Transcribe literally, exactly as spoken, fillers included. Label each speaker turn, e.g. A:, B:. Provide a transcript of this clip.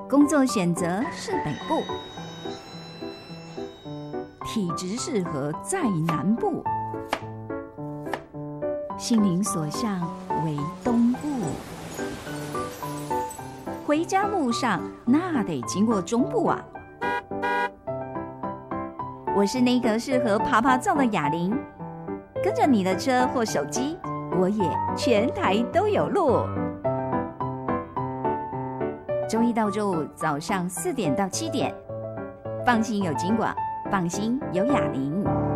A: 工作选择是北部，体质适合在南部，心灵所向为东部。回家路上那得经过中部啊。我是那个适合爬爬照的哑铃，跟着你的车或手机，我也全台都有路。周一到周五早上四点到七点，放心有金广，放心有哑铃。